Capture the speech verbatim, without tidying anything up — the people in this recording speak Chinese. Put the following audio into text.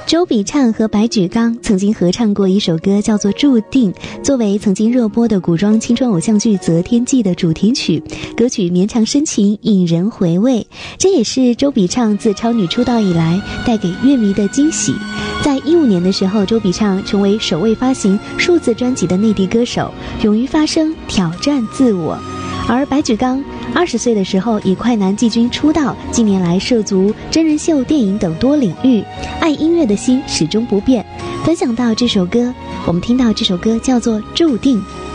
周笔畅和白举纲曾经合唱过一首歌，叫做《注定》，作为曾经热播的古装青春偶像剧《择天记》的主题曲。歌曲绵长深情，引人回味，这也是周笔畅自超女出道以来带给乐迷的惊喜。在一五年的时候，周笔畅成为首位发行数字专辑的内地歌手，勇于发声，挑战自我。而白举纲二十岁的时候以快男季军出道，近年来涉足真人秀、电影等多领域，爱音乐的心始终不变。分享到这首歌，我们听到这首歌叫做《注定》。